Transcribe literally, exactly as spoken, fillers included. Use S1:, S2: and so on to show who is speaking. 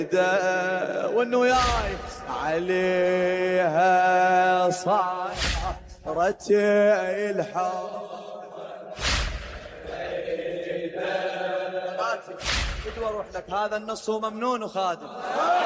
S1: وانه وياي عليها صارت الحب. بدي اروح لك هذا النص ممنون وخادم.